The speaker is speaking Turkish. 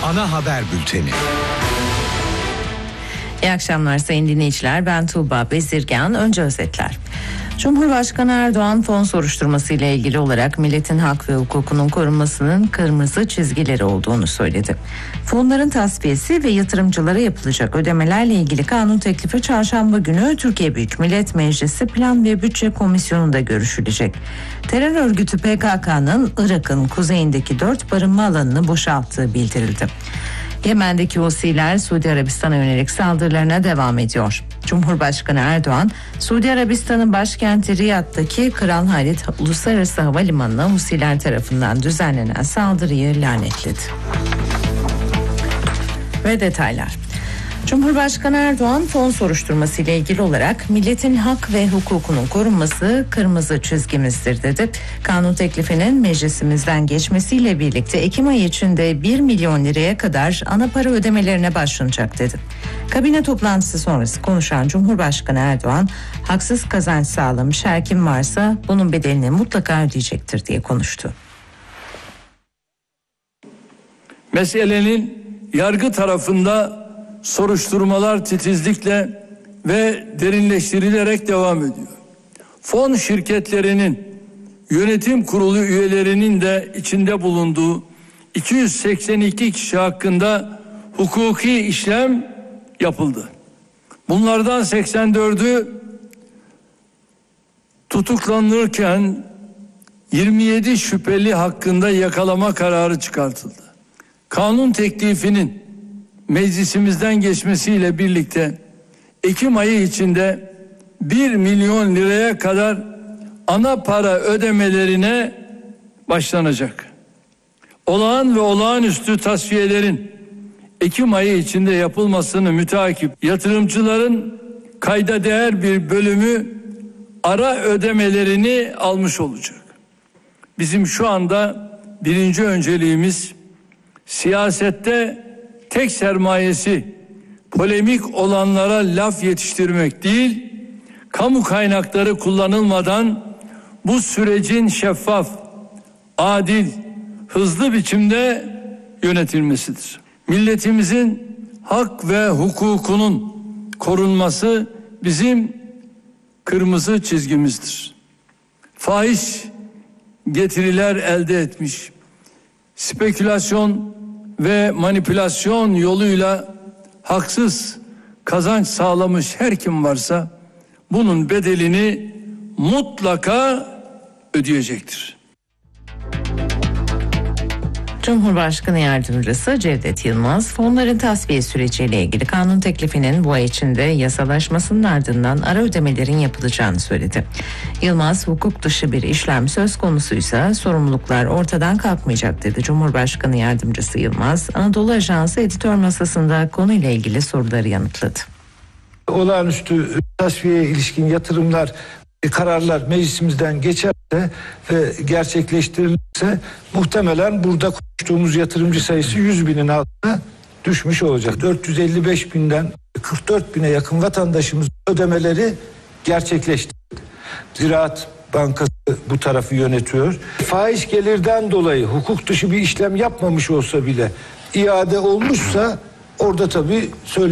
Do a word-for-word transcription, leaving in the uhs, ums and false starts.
ana haber bülteni. İyi akşamlar sayın dinleyiciler, ben Tuğba Bezirgan. Önce özetler. Cumhurbaşkanı Erdoğan fon soruşturması ile ilgili olarak milletin hak ve hukukunun korunmasının kırmızı çizgileri olduğunu söyledi. Fonların tasfiyesi ve yatırımcılara yapılacak ödemelerle ilgili kanun teklifi çarşamba günü Türkiye Büyük Millet Meclisi Plan ve Bütçe Komisyonu'nda görüşülecek. Terör örgütü P K K'nın Irak'ın kuzeyindeki dört barınma alanını boşalttığı bildirildi. Yemen'deki Husiler Suudi Arabistan'a yönelik saldırılarına devam ediyor. Cumhurbaşkanı Erdoğan, Suudi Arabistan'ın başkenti Riyad'daki Kral Halid Uluslararası Havalimanı'na Husiler tarafından düzenlenen saldırıyı lanetledi. Ve detaylar. Cumhurbaşkanı Erdoğan fon soruşturması ile ilgili olarak milletin hak ve hukukunun korunması kırmızı çizgimizdir dedi. Kanun teklifinin meclisimizden geçmesiyle birlikte Ekim ayı içinde bir milyon liraya kadar ana para ödemelerine başlanacak dedi. Kabine toplantısı sonrası konuşan Cumhurbaşkanı Erdoğan, haksız kazanç sağlamış her kim varsa bunun bedelini mutlaka ödeyecektir diye konuştu. Meselenin yargı tarafında soruşturmalar titizlikle ve derinleştirilerek devam ediyor. Fon şirketlerinin yönetim kurulu üyelerinin de içinde bulunduğu iki yüz seksen iki kişi hakkında hukuki işlem yapıldı. Bunlardan seksen dördü tutuklanırken yirmi yedi şüpheli hakkında yakalama kararı çıkartıldı. Kanun teklifinin meclisimizden geçmesiyle birlikte Ekim ayı içinde bir milyon liraya kadar ana para ödemelerine başlanacak. Olağan ve olağanüstü tasfiyelerin Ekim ayı içinde yapılmasını müteakip yatırımcıların kayda değer bir bölümü ara ödemelerini almış olacak. Bizim şu anda birinci önceliğimiz siyasette tek sermayesi polemik olanlara laf yetiştirmek değil, kamu kaynakları kullanılmadan bu sürecin şeffaf, adil, hızlı biçimde yönetilmesidir. Milletimizin hak ve hukukunun korunması bizim kırmızı çizgimizdir. Fahiş getiriler elde etmiş, spekülasyon ve manipülasyon yoluyla haksız kazanç sağlamış her kim varsa bunun bedelini mutlaka ödeyecektir. Cumhurbaşkanı Yardımcısı Cevdet Yılmaz, fonların tasfiye süreciyle ilgili kanun teklifinin bu ay içinde yasalaşmasının ardından ara ödemelerin yapılacağını söyledi. Yılmaz, hukuk dışı bir işlem söz konusuysa sorumluluklar ortadan kalkmayacak dedi. Cumhurbaşkanı Yardımcısı Yılmaz, Anadolu Ajansı editör masasında konuyla ilgili soruları yanıtladı. Olağanüstü tasfiyeye ilişkin yatırımlar, kararlar meclisimizden geçerse ve gerçekleştirilirse muhtemelen burada konuştuğumuz yatırımcı sayısı yüz binin altına düşmüş olacak. dört yüz elli beş binden kırk dört bine yakın vatandaşımız ödemeleri gerçekleştirdi. Ziraat Bankası bu tarafı yönetiyor. Faiz gelirden dolayı hukuk dışı bir işlem yapmamış olsa bile iade olmuşsa orada tabii söyle